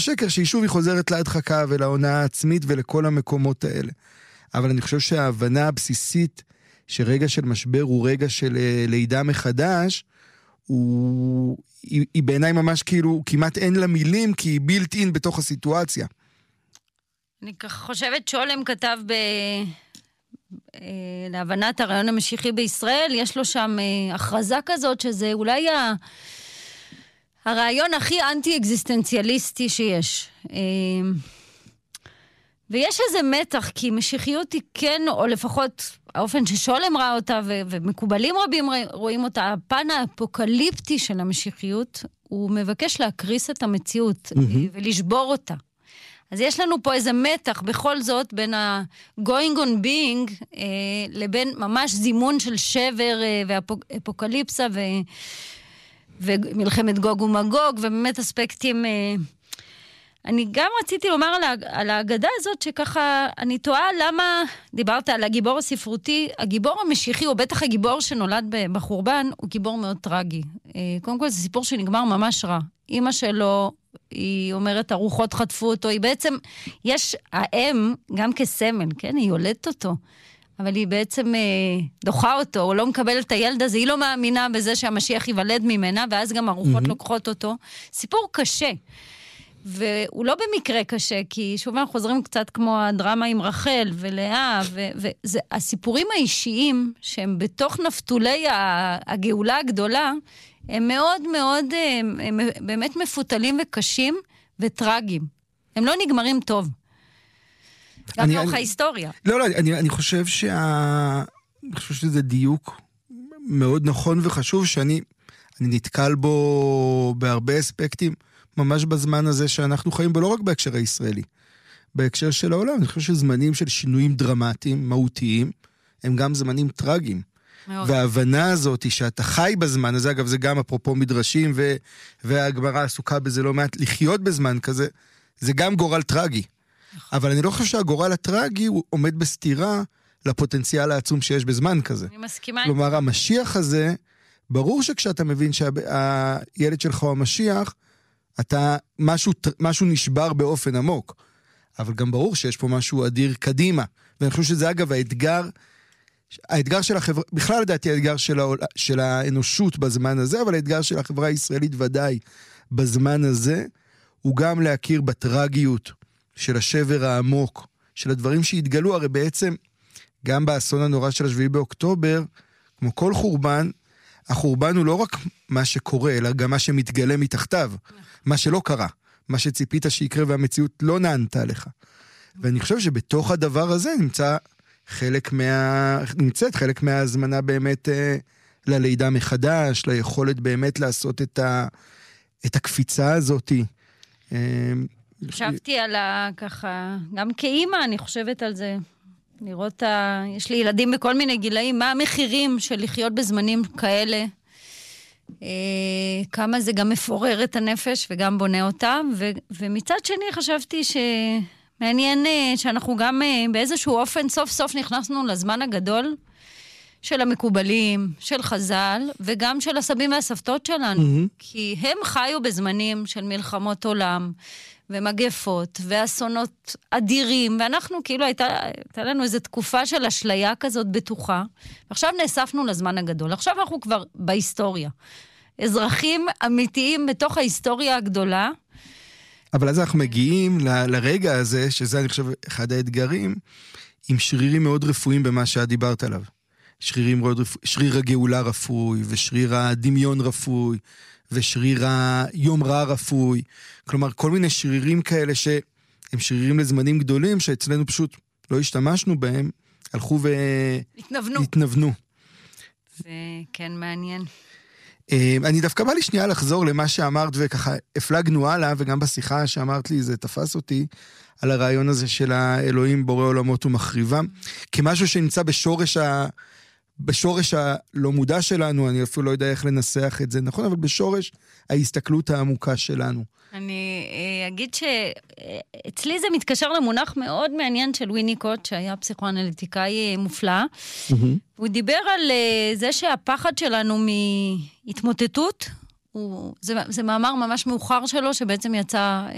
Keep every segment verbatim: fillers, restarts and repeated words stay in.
השקר שהיא שוב היא חוזרת להדחקה ולהונאה העצמית ולכל המקומות האלה. אבל אני חושב שההבנה הבסיסית שרגע של משבר הוא רגע של לידה מחדש, הוא, היא, היא בעיניי ממש כאילו, כמעט אין לה מילים, כי היא בילט אין בתוך הסיטואציה. אני חושבת שולם כתב ב... להבנת הרעיון המשיחי בישראל, יש לו שם הכרזה כזאת, שזה אולי ה... הרעיון הכי אנטי-אקזיסטנציאליסטי שיש. ויש איזה מתח, כי משיחיות היא כן, או לפחות האופן ששולם ראה אותה, ו- ומקובלים רבים רואים אותה, הפן האפוקליפטי של המשיחיות, הוא מבקש להקריס את המציאות, mm-hmm. ולשבור אותה. אז יש לנו פה איזה מתח, בכל זאת, בין ה-going on being, אה, לבין ממש זימון של שבר, אה, ואפוקליפסה, ו... ומלחמת גוג ומגוג, ובאמת אספקטים... אה, אני גם רציתי לומר על, על ההגדה הזאת, שככה, אני תוהה למה, דיברת על הגיבור הספרותי, הגיבור המשיחי, או בטח הגיבור שנולד בחורבן, הוא גיבור מאוד טרגי. קודם כל, זה סיפור שנגמר ממש רע. אמא שלו, היא אומרת, הרוחות חטפו אותו, היא בעצם, יש האם, גם כסמל, כן? היא יולדת אותו, אבל היא בעצם אה, דוחה אותו, או לא מקבלת את הילד הזה, היא לא מאמינה בזה שהמשיח ייוולד ממנה, ואז גם הרוחות mm-hmm. לוקחות אותו. סיפור קשה. והוא לא במקרה קשה, כי שוב אנחנו חוזרים קצת כמו הדרמה עם רחל ולאה, והסיפורים האישיים שהם בתוך נפתולי הגאולה הגדולה, הם מאוד מאוד, הם, הם באמת מפותלים וקשים וטרגיים. הם לא נגמרים טוב. גם לאורך ההיסטוריה. לא, לא, אני, אני חושב שה... אני חושב שזה דיוק מאוד נכון וחשוב, שאני אני נתקל בו בהרבה אספקטים, ממש בזמן הזה שאנחנו חיים בו, לא רק בהקשר הישראלי, בהקשר של העולם. אני חושב שזמנים של שינויים דרמטיים, מהותיים, הם גם זמנים טרגיים. מאוד. וההבנה הזאת היא שאתה חי בזמן הזה, אגב זה גם אפרופו מדרשים, ו- והגמרא עסוקה בזה לא מעט, לחיות בזמן כזה, זה גם גורל טרגי. אבל אני לא חושב שהגורל הטרגי הוא עומד בסתירה לפוטנציאל העצום שיש בזמן כזה. אני מסכימה. כלומר, המשיח הזה, ברור שכשאתה מבין שהילד שלך הוא המשיח, אתה, משהו, משהו נשבר באופן עמוק. אבל גם ברור שיש פה משהו אדיר קדימה. ואני חושב שזה אגב האתגר, האתגר של החברה, בכלל לדעתי האתגר של, העול, של האנושות בזמן הזה, אבל האתגר של החברה הישראלית ודאי בזמן הזה, הוא גם להכיר בטרגיות של השבר העמוק, של הדברים שהתגלו, הרי בעצם גם באסון הנורא של השביעי באוקטובר, כמו כל חורבן, החורבן הוא לא רק מה שקורה, אלא גם מה שמתגלה מתחתיו, מה שלא קרה, מה שציפית שיקרה והמציאות לא נענתה לך. ואני חושב שבתוך הדבר הזה נמצא חלק מה... נמצאת חלק מההזמנה באמת אה, ללידה מחדש, ליכולת באמת לעשות את, ה... את הקפיצה הזאת. אה, חשבתי על ה... ככה, גם כאימא אני חושבת על זה, לראות, ה... יש לי ילדים בכל מיני גילאים, מה המחירים של לחיות בזמנים כאלה, אה, כמה זה גם מפורר את הנפש וגם בונה אותה, ו... ומצד שני חשבתי שמעניין שאנחנו גם באיזשהו אופן סוף סוף נכנסנו לזמן הגדול של המקובלים, של חז"ל, וגם של הסבים והסבתות שלנו, mm-hmm. כי הם חיו בזמנים של מלחמות עולם, ומגפות, ואסונות אדירים, ואנחנו כאילו הייתה, הייתה לנו איזו תקופה של אשליה כזאת בטוחה, ועכשיו נאספנו לזמן הגדול. עכשיו אנחנו כבר בהיסטוריה. אזרחים אמיתיים בתוך ההיסטוריה הגדולה. אבל אז אנחנו מגיעים ל- לרגע הזה, שזה אני חושב אחד האתגרים, עם שרירים מאוד רפואיים במה שאת דיברת עליו. שרירים מאוד רפואי, שריר הגאולה רפוי, ושריר הדמיון רפוי, ושריר היום רע רפוי, כלומר כל מיני שרירים כאלה שהם שרירים לזמנים גדולים, שאצלנו פשוט לא השתמשנו בהם, הלכו והתנוונו. זה כן מעניין. אני דווקא בא לי שנייה לחזור למה שאמרת, וככה הפלגנו הלאה, וגם בשיחה שאמרת לי, זה תפס אותי, על הרעיון הזה של האלוהים בורא עולמות ומחריבם, כמשהו שנמצא בשורש ה... בשורש הלא מודע שלנו, אני אפילו לא יודע איך לנסח את זה, נכון? אבל בשורש ההסתכלות העמוקה שלנו. אני אגיד שאצלי זה מתקשר למונח מאוד מעניין של ויניקוט, שהיה פסיכואנליטיקאי מופלא. הוא דיבר על זה שהפחד שלנו מהתמוטטות, הוא, זה, זה מאמר ממש מאוחר שלו, שבעצם יצא אה,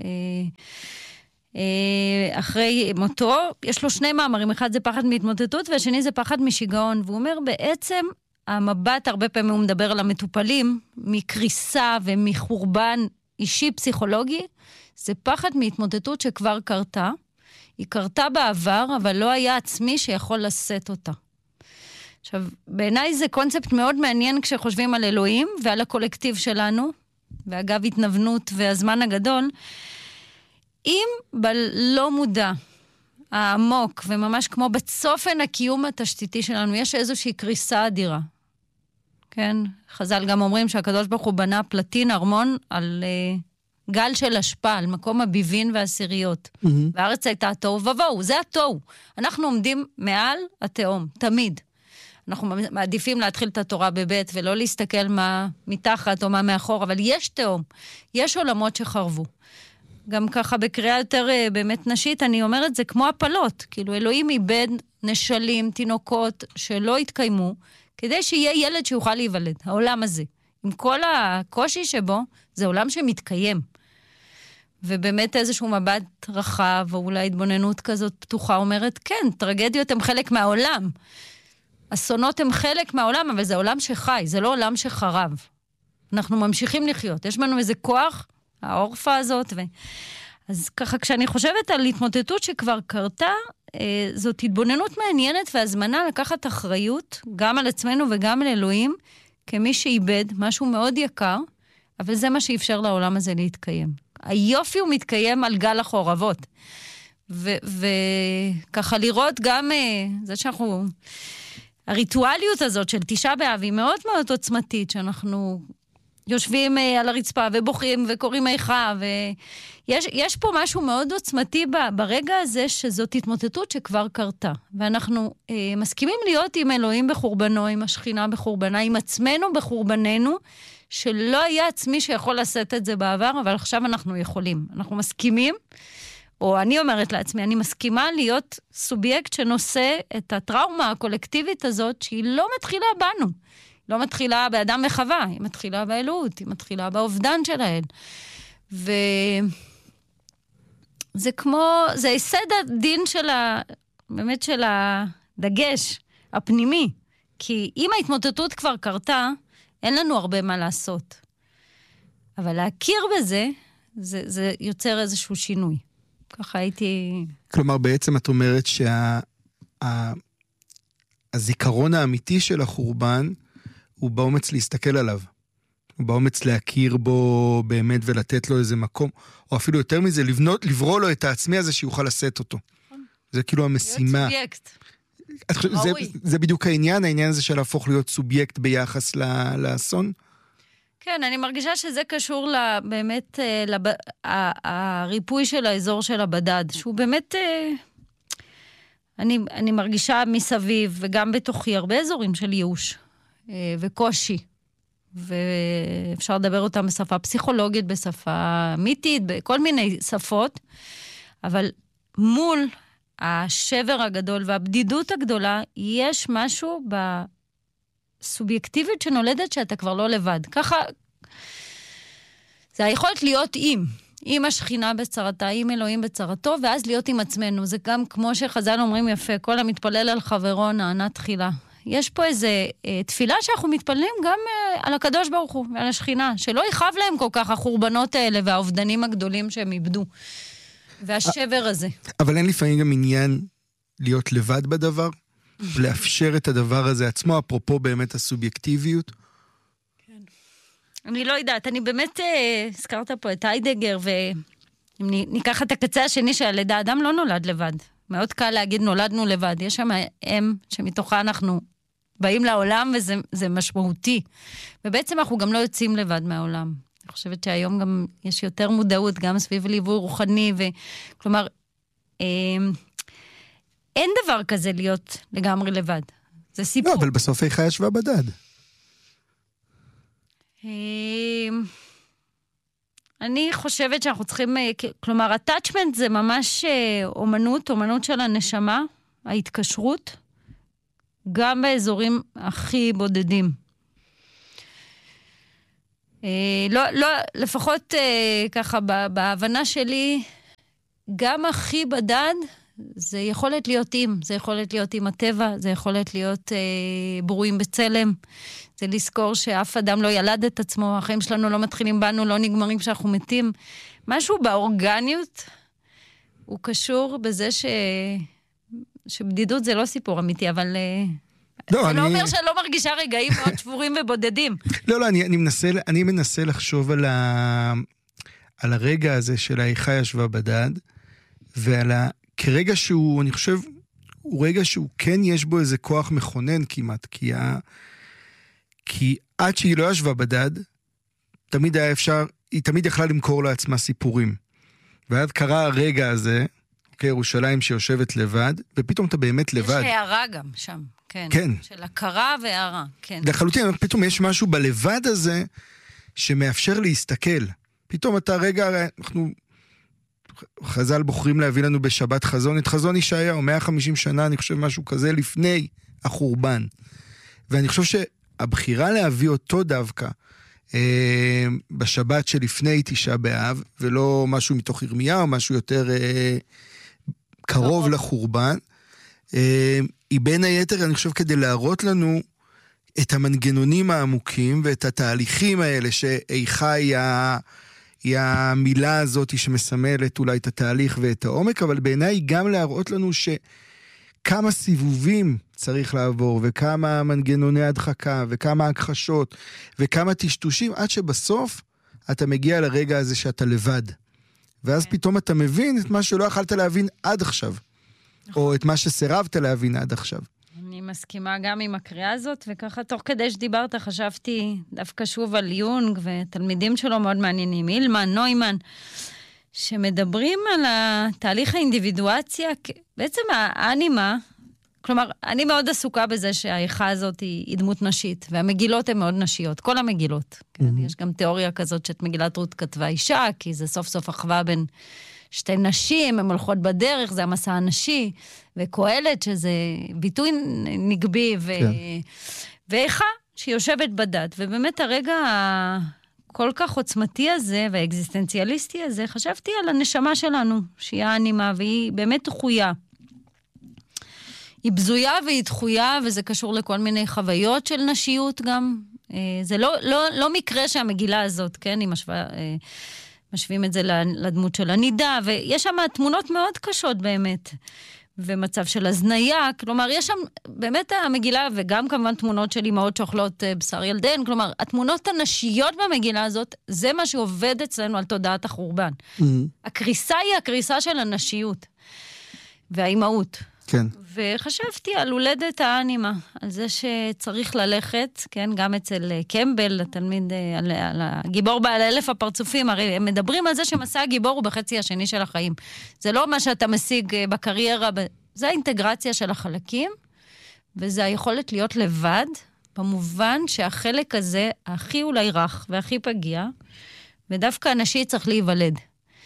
אה, אחרי מותו. יש לו שני מאמרים, אחד זה פחד מהתמוטטות, והשני זה פחד משיגעון. והוא אומר, בעצם, המבט, הרבה פעמים הוא מדבר על המטופלים, מקריסה ומחורבן אישי פסיכולוגי, זה פחד מהתמוטטות שכבר קרתה. היא קרתה בעבר, אבל לא היה עצמי שיכול לשאת אותה. עכשיו, בעיניי זה קונספט מאוד מעניין כשחושבים על אלוהים ועל הקולקטיב שלנו, ואגב התנוונות והזמן הגדול, אם בלא מודע, העמוק וממש כמו בצופן הקיום התשתיתי שלנו, יש איזושהי קריסה אדירה. כן? חז"ל גם אומרים שהקדוש ברוך הוא בנה פלטין ארמון על uh, גל של השפעה, על מקום הביבין והסיריות. Mm-hmm. והארץ הייתה התוהו ובוהו, זה התוהו. אנחנו עומדים מעל התהום, תמיד. אנחנו מעדיפים להתחיל את התורה בבית, ולא להסתכל מה מתחת או מה מאחור, אבל יש תהום, יש עולמות שחרבו. גם ככה בקריאה יותר באמת נשית, אני אומרת, זה כמו הפלות. כאילו אלוהים איבד נשלים, תינוקות שלא התקיימו, כדי שיהיה ילד שיוכל להיוולד. העולם הזה, עם כל הקושי שבו, זה עולם שמתקיים. ובאמת איזשהו מבט רחב, או אולי התבוננות כזאת פתוחה, אומרת, כן, טרגדיות הן חלק מהעולם. אסונות הם חלק מהעולם, אבל זה עולם שחי, זה לא עולם שחרב. אנחנו ממשיכים לחיות. יש לנו איזה כוח, האורפה הזאת, ו... אז ככה, כשאני חושבת על התמוטטות שכבר קרתה, אה, זאת התבוננות מעניינת והזמנה לקחת אחריות, גם על עצמנו וגם על אלוהים, כמי שאיבד משהו מאוד יקר, אבל זה מה שאפשר לעולם הזה להתקיים. היופי הוא מתקיים על גל החורבות. וככה ו- לראות גם, אה, זה שאנחנו... הריטואליות הזאת של תשעה באב היא מאוד מאוד עוצמתית, שאנחנו יושבים על הרצפה ובוכים וקוראים איכה, ויש יש פה משהו מאוד עוצמתי ברגע הזה, שזאת התמוטטות שכבר קרתה. ואנחנו אה, מסכימים להיות עם אלוהים בחורבנו, עם השכינה בחורבנה, עם עצמנו בחורבננו, שלא היה עצמי שיכול לשאת את זה בעבר, אבל עכשיו אנחנו יכולים. אנחנו מסכימים, או אני אומרת לעצמי, אני מסכימה להיות סובייקט שנושא את הטראומה הקולקטיבית הזאת, שהיא לא מתחילה בנו. היא לא מתחילה באדם וחווה, היא מתחילה באלוהות, היא מתחילה באובדן של האל. וזה כמו, זה היסד הדין של ה... באמת של הדגש הפנימי. כי אם ההתמוטטות כבר קרתה, אין לנו הרבה מה לעשות. אבל להכיר בזה, זה, זה יוצר איזשהו שינוי. ככה הייתי... כלומר, בעצם את אומרת שהזיכרון האמיתי של החורבן, הוא באומץ להסתכל עליו. הוא באומץ להכיר בו באמת ולתת לו איזה מקום, או אפילו יותר מזה, לבנות, לברוא לו את העצמי הזה שיוכל לשאת אותו. זה כאילו המשימה. להיות סובייקט. זה, זה בדיוק העניין, העניין הזה של להפוך להיות סובייקט ביחס לאסון? כן, אני מרגישה שזה קשור באמת לב... הריפוי של האזור של הבדד, שהוא באמת, אני, אני מרגישה מסביב וגם בתוכי הרבה אזורים של ייאוש וקושי, ואפשר לדבר אותם בשפה פסיכולוגית, בשפה אמיתית, בכל מיני שפות, אבל מול השבר הגדול והבדידות הגדולה, יש משהו בסובייקטיביות שנולדת שאתה כבר לא לבד. ככה, זה היכולת להיות עם, עם השכינה בצרתה, עם אלוהים בצרתו, ואז להיות עם עצמנו. זה גם כמו שחז"ל אומרים יפה, כל המתפלל על חברו נענה תחילה. יש פה איזה אה, תפילה שאנחנו מתפללים גם אה, על הקדוש ברוך הוא ועל השכינה, שלא יכאב להם כל כך החורבנות האלה והאובדנים הגדולים שהם איבדו. והשבר הזה. אבל אין לפעמים גם עניין להיות לבד בדבר? לאפשר את הדבר הזה עצמו, אפרופו באמת הסובייקטיביות? כן. אני לא יודעת, אני באמת אה, הזכרת פה את היידגר, ואם ניקח את הקצה השני של הלידה, אדם לא נולד לבד. מאוד קל להגיד נולדנו לבד. יש שם אם שמתוכה אנחנו באים לעולם, וזה משמעותי. ובעצם אנחנו גם לא יוצאים לבד מהעולם. אני חושבת שהיום גם יש יותר מודעות, גם סביב ליווי רוחני, וכלומר, אה, אין דבר כזה להיות לגמרי לבד. זה סיפור. לא, אבל בסוף איכה ישבה בדד. אה, אני חושבת שאנחנו צריכים, כלומר, attachment זה ממש אומנות, אומנות של הנשמה, ההתקשרות, גם באזורים הכי בודדים. לא, לא, לפחות ככה, בהבנה שלי, גם הכי בדד, זה יכולת להיות עם, זה יכולת להיות עם הטבע, זה יכולת להיות אה, ברואים בצלם, זה לזכור שאף אדם לא ילד את עצמו, החיים שלנו לא מתחילים בנו, לא נגמרים כשאנחנו מתים. משהו באורגניות הוא קשור בזה ש... שבדידות זה לא סיפור אמיתי, אבל אה, לא, זה אני... לא אומר שאני לא מרגישה רגעים מאוד שבורים ובודדים. לא, לא, אני, אני, מנסה, אני מנסה לחשוב על, ה... על הרגע הזה של האיכה ישבה בדד, ועל ה... כרגע שהוא, אני חושב, הוא רגע שהוא כן יש בו איזה כוח מכונן כמעט, כי, ה... כי עד שהיא לא ישבה בדד, תמיד היה אפשר, היא תמיד יכלה למכור לעצמה סיפורים. ועד קרה הרגע הזה, כירושלים שיושבת לבד, ופתאום אתה באמת לבד. יש הערה גם שם, כן. כן. של הכרה והערה, כן. לחלוטין, פתאום יש משהו בלבד הזה, שמאפשר להסתכל. פתאום אתה רגע, אנחנו... חז"ל בוחרים להביא לנו בשבת חזון, את חזון ישעיהו, מאה וחמישים שנה, אני חושב משהו כזה, לפני החורבן. ואני חושב שהבחירה להביא אותו דווקא, אה, בשבת שלפני תשעה באב, ולא משהו מתוך ירמיהו, משהו יותר אה, קרוב לחורבן, אה, היא בין היתר, אני חושב, כדי להראות לנו את המנגנונים העמוקים, ואת התהליכים האלה, שאיכה היא ה... היא המילה הזאת שמסמלת אולי את התהליך ואת העומק, אבל בעיניי גם להראות לנו שכמה סיבובים צריך לעבור, וכמה מנגנוני הדחקה, וכמה הכחשות, וכמה טשטושים, עד שבסוף אתה מגיע לרגע הזה שאתה לבד. ואז פתאום אתה מבין את מה שלא יכלת להבין עד עכשיו, או את מה שסירבת להבין עד עכשיו. אני מסכימה גם עם הקריאה הזאת, וככה תוך כדי שדיברת חשבתי דווקא שוב על יונג, ותלמידים שלו מאוד מעניינים, אילמן, נוימן, שמדברים על התהליך האינדיבידואציה, בעצם האנימה, כלומר, אני מאוד עסוקה בזה שהאיכה הזאת היא, היא דמות נשית, והמגילות הן מאוד נשיות, כל המגילות. Mm-hmm. כן? יש גם תיאוריה כזאת שאת מגילת רות כתבה אישה, כי זה סוף סוף אחווה בין שתי נשים, הן הולכות בדרך, זה המסע הנשי, וקהלת, שזה ביטוי נגבי, ו... כן. ואיכה שיושבת בדת, ובאמת הרגע הכל כך עוצמתי הזה, והאקזיסטנציאליסטי הזה, חשבתי על הנשמה שלנו, שהיא האנימה, והיא באמת דחויה. היא בזויה והיא דחויה, וזה קשור לכל מיני חוויות של נשיות גם. זה לא, לא, לא מקרה שהמגילה הזאת, כן, היא משווה... משווים את זה לדמות של הנידה, ויש שם תמונות מאוד קשות באמת, ומצב של הזניה, כלומר, יש שם באמת המגילה, וגם כמובן תמונות של אמהות שאוכלות בשר ילדיהן, כלומר, התמונות הנשיות במגילה הזאת, זה מה שעובד אצלנו על תודעת החורבן. Mm-hmm. הקריסה היא הקריסה של הנשיות, והאימהות. כן. וחשבתי על הולדת האנימה, על זה שצריך ללכת, כן, גם אצל קמבל, התלמיד, על, על הגיבור בעל אלף הפרצופים, הרי הם מדברים על זה שמסע הגיבור הוא בחצי השני של החיים. זה לא מה שאתה משיג בקריירה, זה האינטגרציה של החלקים, וזה היכולת להיות לבד, במובן שהחלק הזה הכי אולי רך והכי פגיע, ודווקא הנשי צריך להיוולד.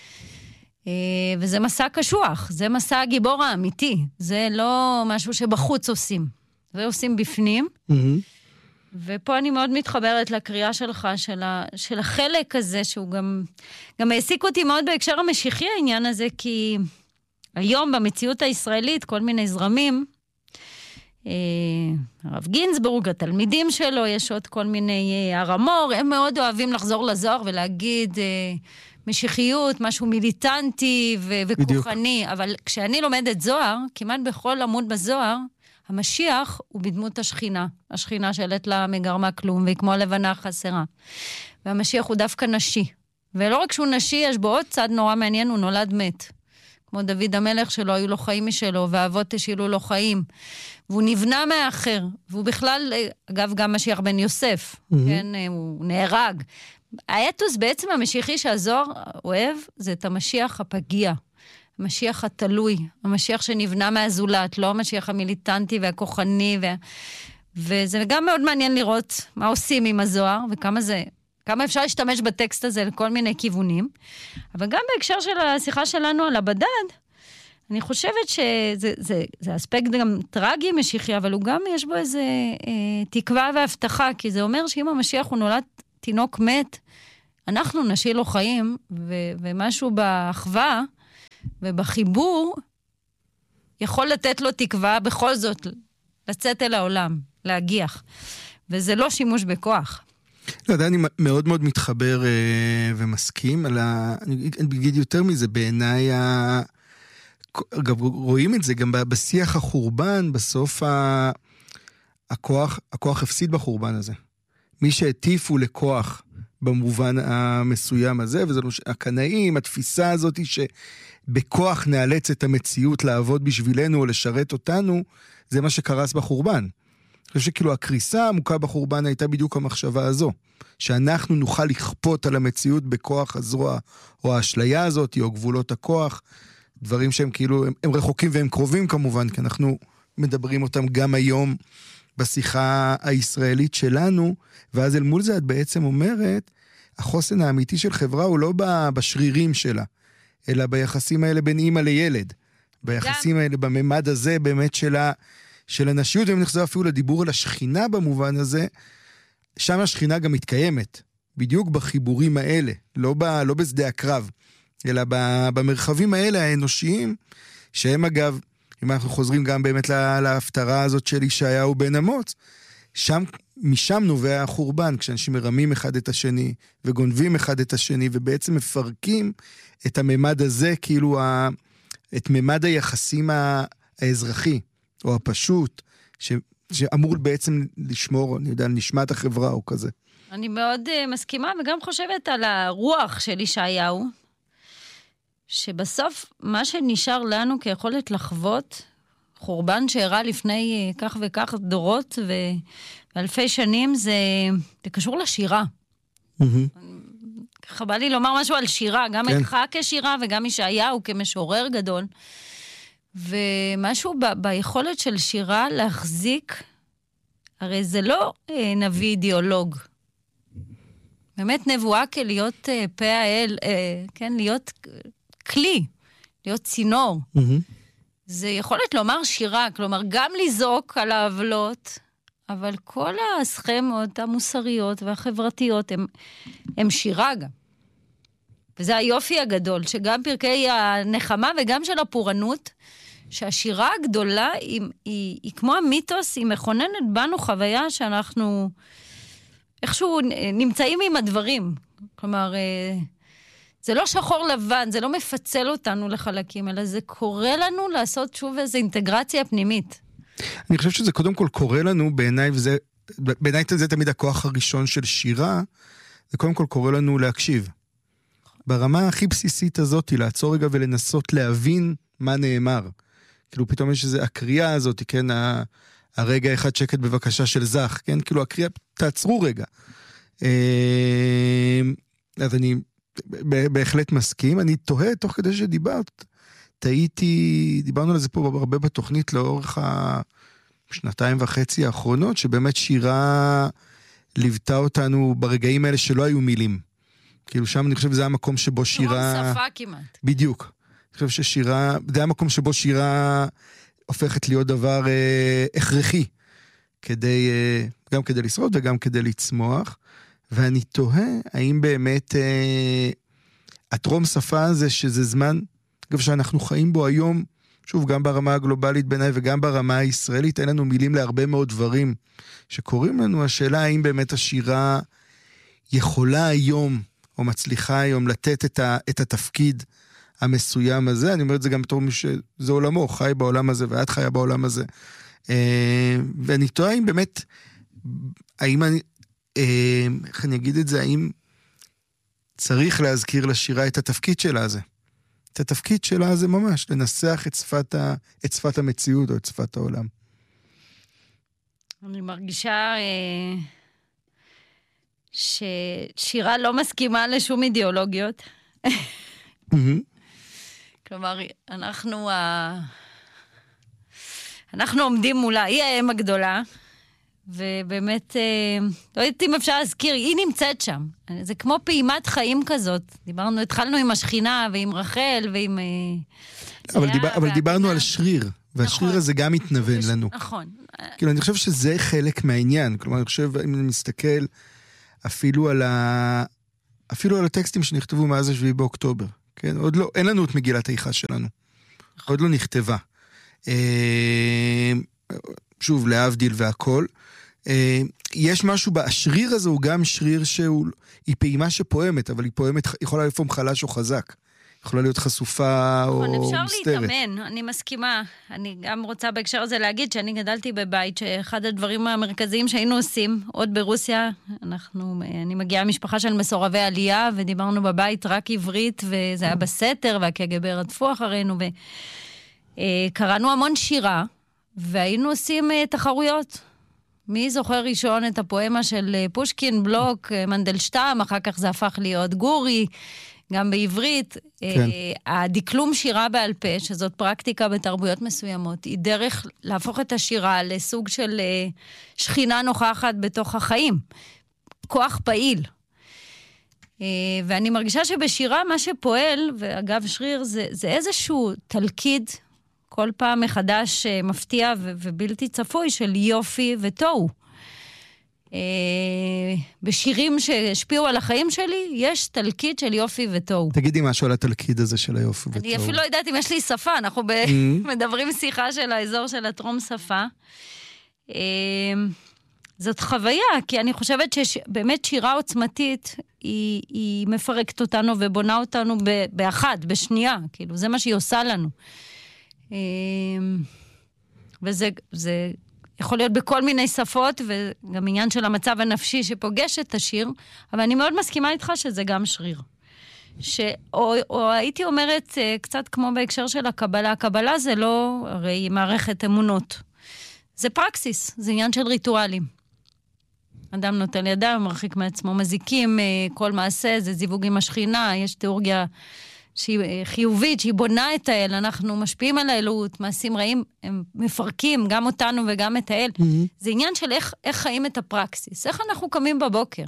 וזה מסע קשוח, זה מסע הגיבור האמיתי, זה לא משהו שבחוץ עושים, זה עושים בפנים, mm-hmm. ופה אני מאוד מתחברת לקריאה שלך, של, ה, של החלק הזה, שהוא גם, גם העסיק אותי מאוד בהקשר המשיחי העניין הזה, כי היום במציאות הישראלית, כל מיני זרמים, הרב גינזבורג, התלמידים שלו, יש עוד כל מיני הרמור, הם מאוד אוהבים לחזור לזוהר ולהגיד... משיחיות, משהו מיליטנטי ו- וכוחני, אבל כשאני לומדת זוהר, כמעט בכל עמוד בזוהר, המשיח הוא בדמות השכינה, השכינה שלט לה מגרמה כלום, והיא כמו לבנה חסרה. והמשיח הוא דווקא נשי. ולא רק שהוא נשי, יש בו עוד צד נורא מעניין, הוא נולד מת. כמו דוד המלך שלו, היו לו חיים משלו, ואבות תשאילו לו חיים. והוא נבנה מהאחר, והוא בכלל, אגב, גם משיח בן יוסף, mm-hmm. כן, הוא נהרג. האתוס בעצם המשיחי שהזוהר אוהב, זה את המשיח הפגיע, המשיח התלוי, המשיח שנבנה מהזולת, לא המשיח המיליטנטי והכוחני, וה... וזה גם מאוד מעניין לראות מה עושים עם הזוהר, וכמה זה, כמה אפשר להשתמש בטקסט הזה לכל מיני כיוונים, אבל גם בהקשר של השיחה שלנו על הבדד, אני חושבת שזה זה, זה אספקט גם טרגי משיחי, אבל הוא גם יש בו איזה אה, תקווה והבטחה, כי זה אומר שאם המשיח הוא נולד תינוק מת, אנחנו נשאיר לו חיים, ו- ומשהו באחווה ובחיבור יכול לתת לו תקווה בכל זאת לצאת אל העולם, להגיח. וזה לא שימוש בכוח. לא יודע, אני מאוד מאוד מתחבר אה, ומסכים על ה... אני אגיד יותר מזה, בעיניי ה... אגב, רואים את זה גם בשיח החורבן, בסוף ה... הכוח, הכוח הפסיד בחורבן הזה. מי שהטיפו לכוח במובן המסוים הזה, וזה הקנאים, התפיסה הזאת שבכוח נאלץ את המציאות לעבוד בשבילנו או לשרת אותנו, זה מה שקרס בחורבן. אני חושב שכאילו הקריסה העמוקה בחורבן הייתה בדיוק המחשבה הזו, שאנחנו נוכל לכפות על המציאות בכוח הזרוע, או האשליה הזאת, או גבולות הכוח, דברים שהם כאילו, הם, הם רחוקים והם קרובים כמובן, כי אנחנו מדברים אותם גם היום בשיחה הישראלית שלנו, ואז אל מול זה את בעצם אומרת, החוסן האמיתי של חברה הוא לא בשרירים שלה, אלא ביחסים האלה בין אמא לילד, ביחסים האלה, בממד הזה באמת של, ה, של הנשיות, אם נחזור אפילו לדיבור על השכינה במובן הזה, שם השכינה גם מתקיימת, בדיוק בחיבורים האלה, לא, ב, לא בשדה הקרב, אלא במרחבים האלה האנושיים, שהם אגב, אם אנחנו חוזרים גם באמת להפטרה הזאת של ישעיהו בן אמוץ, שם, משם נובע החורבן, כשאנשים מרמים אחד את השני, וגונבים אחד את השני, ובעצם מפרקים את הממד הזה, כאילו ה, את ממד היחסים האזרחי, או הפשוט, ש, שאמור בעצם לשמור, אני יודע, נשמת החברה או כזה. אני מאוד uh, מסכימה, וגם חושבת על הרוח של ישעיהו, שבסוף מה שנשאר לנו כיכולת לחוות, חורבן שאירע לפני כך וכך דורות ואלפי שנים, זה, זה קשור לשירה. Mm-hmm. ככה בא לי לומר משהו על שירה, גם כן. איתך כשירה וגם ישעיהו כמשורר גדול. ומשהו ב- ביכולת של שירה להחזיק, הרי זה לא אה, נביא אידיאולוג. באמת נבואה כלהיות אה, פה האל, אה, כן, להיות כלי, להיות צינור. Mm-hmm. זה יכולת לומר שירה, כלומר גם לזעוק על העוולות, אבל כל הסכמות המוסריות והחברתיות הם, הם שירה גם. וזה היופי הגדול, שגם פרקי הנחמה וגם של הפורענות, שהשירה הגדולה היא, היא, היא כמו המיתוס, היא מכוננת בנו חוויה שאנחנו איכשהו נמצאים עם הדברים. כלומר, זה לא שחור לבן, זה לא מפצל אותנו לחלקים, אלא זה קורה לנו לעשות שוב איזו אינטגרציה פנימית. אני חושב שזה קודם כל קורה לנו בעיניי, וזה, בעיניי זה תמיד הכוח הראשון של שירה, זה קודם כל קורה לנו להקשיב. ברמה הכי בסיסית הזאת, לעצור רגע ולנסות להבין מה נאמר. כאילו פתאום יש איזו הקריאה הזאת, כן, הרגע אחד שקט בבקשה של זך, כן, כאילו הקריאה, תעצרו רגע. אז אני בהחלט מסכים, אני תוהה תוך כדי שדיברת, תהיתי, דיברנו על זה פה הרבה בתוכנית לאורך השנתיים וחצי האחרונות, שבאמת שירה ליוותה אותנו ברגעים האלה שלא היו מילים. כאילו שם אני חושב שזה המקום שבו שירה... לא שפה כמעט. בדיוק. אני חושב ששירה, זה המקום שבו שירה הופכת להיות דבר אה, הכרחי, כדי, אה, גם כדי לשרוד וגם כדי לצמוח. ואני תוהה, האם באמת אה, הטרום שפה הזה, שזה זמן, אגב שאנחנו חיים בו היום, שוב, גם ברמה הגלובלית בעיניי וגם ברמה הישראלית, אין לנו מילים להרבה מאוד דברים שקוראים לנו. השאלה האם באמת השירה יכולה היום, או מצליחה היום, לתת את, ה, את התפקיד המסוים הזה. אני אומר את זה גם בתור מי שזה עולמו, חי בעולם הזה, ואת חיה בעולם הזה. אה, ואני תוהה אם באמת, האם אני, אה, איך אני אגיד את זה, האם צריך להזכיר לשירה את התפקיד שלה הזה. את התפקיד שלה זה ממש, לנסח את שפת, ה, את שפת המציאות או את שפת העולם. אני מרגישה אה, ששירה לא מסכימה לשום אידיאולוגיות. כלומר, אנחנו, ה... אנחנו עומדים מולה, היא האם הגדולה, ובאמת, לא יודעת אם אפשר להזכיר, היא נמצאת שם. זה כמו פעימת חיים כזאת. דיברנו, התחלנו עם השכינה ועם רחל ועם... אבל, דיבר, אבל דיברנו על שריר, והשריר נכון. הזה גם מתנוון לנו. נכון. כאילו, אני חושב שזה חלק מהעניין. כלומר, אני חושב, אם אני מסתכל אפילו על, ה... אפילו על הטקסטים שנכתבו מאז השביעי באוקטובר. כן? עוד לא, אין לנו את מגילת האיכה שלנו. עוד לא נכתבה. שוב, להבדיל והכל. יש משהו בשריר הזה, הוא גם שריר שהיא פעימה שפועמת, אבל היא פועמת, יכולה לפעום חלש או חזק. יכולה להיות חשופה או מסתרת. אפשר להתאמן, אני מסכימה. אני גם רוצה בהקשר הזה להגיד שאני גדלתי בבית, שאחד הדברים המרכזיים שהיינו עושים, עוד ברוסיה, אנחנו, אני מגיעה משפחה של מסורבי עלייה, ודיברנו בבית רק עברית, וזה היה בסתר, והקג"ב רדפו אחרינו, וקראנו המון שירה, והיינו עושים תחרויות. מי זוכר ראשון את הפואמה של פושקין, בלוק, מנדלשטם, אחר כך זה הפך להיות גורי, גם בעברית. כן. הדקלום שירה בעל פה, שזאת פרקטיקה בתרבויות מסוימות, היא דרך להפוך את השירה לסוג של שכינה נוכחת בתוך החיים. כוח פעיל. ואני מרגישה שבשירה מה שפועל, ואגב שריר, זה, זה איזשהו תלכיד, כל פעם מחדש מפתיע ו- ובלתי צפוי של יופי וטוב. בשירים שהשפיעו על החיים שלי, יש תלכיד של יופי וטוב. תגידי משהו על התלכיד הזה של היופי וטוב. אני אפילו לא יודעת אם יש לי שפה, אנחנו מדברים שיחה של האזור של הטרום שפה. זאת חוויה, כי אני חושבת שבאמת שירה עוצמתית, היא, היא מפרקת אותנו ובונה אותנו באחד, בשנייה. כאילו, זה מה שהיא עושה לנו. וזה זה יכול להיות בכל מיני שפות, וגם עניין של המצב הנפשי שפוגש את השיר, אבל אני מאוד מסכימה איתך שזה גם שריר. ש, או, או הייתי אומרת, קצת כמו בהקשר של הקבלה, הקבלה זה לא הרי מערכת אמונות. זה פרקסיס, זה עניין של ריטואלים. אדם נוטל ידם, מרחיק מעצמו מזיקים, כל מעשה, זה זיווג עם השכינה, יש תיאורגיה שהיא חיובית, שהיא בונה את האל, אנחנו משפיעים על האלוהות, מעשים רעים, הם מפרקים גם אותנו וגם את האל. Mm-hmm. זה עניין של איך, איך חיים את הפרקסיס, איך אנחנו קמים בבוקר.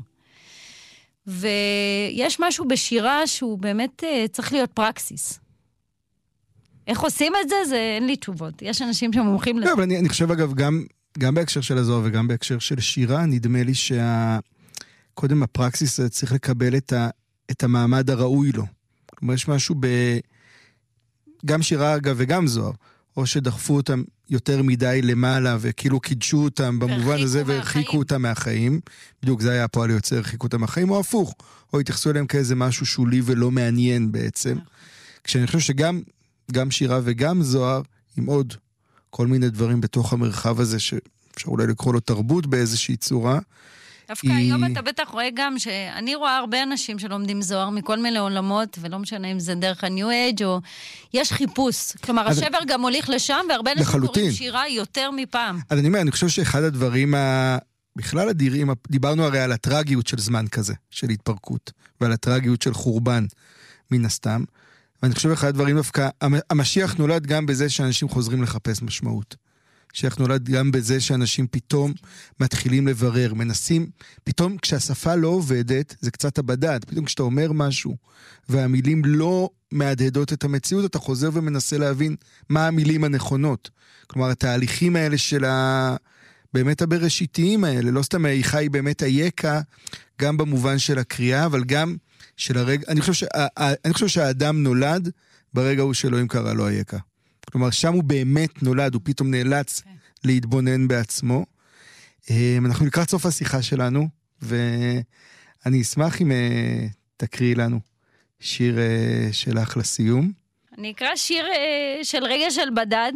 ויש משהו בשירה שהוא באמת צריך להיות פרקסיס. איך עושים את זה? זה אין לי תשובות. יש אנשים שמומחים לזה. לא, אבל אני, אני חושב אגב, גם, גם בהקשר של הזוהר וגם בהקשר של שירה, נדמה לי שקודם הפרקסיס צריך לקבל את, ה, את המעמד הראוי לו. כלומר, יש משהו ב... גם שירה, אגב, וגם זוהר, או שדחפו אותם יותר מדי למעלה, וכאילו קידשו אותם במובן הזה, והרחיקו אותם מהחיים. בדיוק, זה היה הפועל יוצא, הרחיקו אותם מהחיים, או הפוך. או התייחסו אליהם כאיזה משהו שולי ולא מעניין בעצם. כשאני חושב שגם גם שירה וגם זוהר, עם עוד כל מיני דברים בתוך המרחב הזה, שאפשר אולי לקרוא לו תרבות באיזושהי צורה, דווקא היום אתה בטח רואה גם שאני רואה הרבה אנשים שלומדים זוהר מכל מיני עולמות, ולא משנה אם זה דרך הניו אייג' או יש חיפוש. כלומר, השבר גם הוליך לשם, והרבה אנשים קוראים שירה יותר מפעם. אז אני אומר, אני חושב שאחד הדברים, בכלל אדירים, דיברנו הרי על הטרגיות של זמן כזה, של התפרקות, ועל הטרגיות של חורבן, מן הסתם. ואני חושב שאחד הדברים דווקא, המשיח נולד גם בזה שאנשים חוזרים לחפש משמעות. המשיח נולד גם בזה שאנשים פתאום מתחילים לברר, מנסים, פתאום כשהשפה לא עובדת, זה קצת הבדד, פתאום כשאתה אומר משהו, והמילים לא מהדהדות את המציאות, אתה חוזר ומנסה להבין מה המילים הנכונות. כלומר, התהליכים האלה של ה... באמת הבראשיתיים האלה, לא סתם האיכה היא באמת היקה, גם במובן של הקריאה, אבל גם של הרגע, אני חושב, שה... אני חושב שהאדם נולד ברגע הוא שאלוהים קרא לו היקה. כלומר, שם הוא באמת נולד, הוא פתאום נאלץ okay. להתבונן בעצמו. אנחנו לקראת סוף השיחה שלנו, ואני אשמח אם תקריאי לנו שיר שלך לסיום. אני אקרא שיר של רגע של בדד.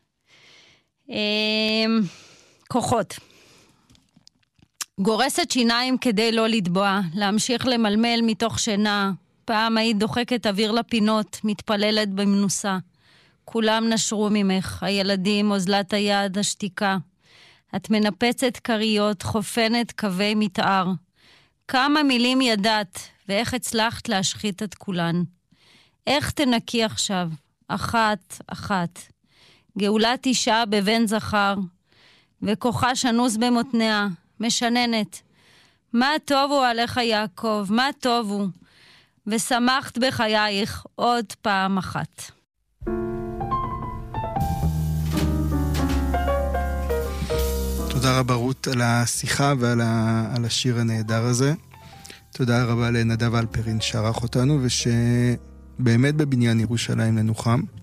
כוחות. גורסת שיניים כדי לא לטבוע, להמשיך למלמל מתוך שינה. פעם היית דוחקת אוויר לפינות, מתפללת במנוסה. כולם נשרו ממך, הילדים, אוזלת היד, השתיקה. את מנפצת קריות, חופנת קווי מתאר. כמה מילים ידעת, ואיך הצלחת להשחית את כולן. איך תנקי עכשיו, אחת, אחת. גאולת אישה בבן זכר, וכוחה שנוס במותניה, משננת. מה טובו עליך יעקב, מה טובו, ושמחת בחייך עוד פעם אחת. תודה רבה רות על השיחה ועל ה... על השיר הנהדר הזה. תודה רבה לנדב אלפרין שערך אותנו, ושבאמת בבניין ירושלים ננוחם.